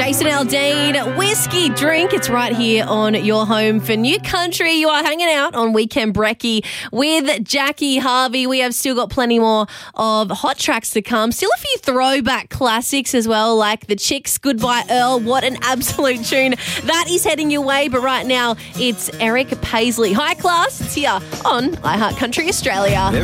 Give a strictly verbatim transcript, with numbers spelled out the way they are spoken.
Jason Aldean, Whiskey Drink. It's right here on your home for New Country. You are hanging out on Weekend Brekkie with Jackie Harvey. We have still got plenty more of hot tracks to come. Still a few throwback classics as well, like the Chicks, Goodbye Earl. What an absolute tune. That is heading your way, but right now it's Eric Paisley. High Class. It's here on iHeart Country Australia.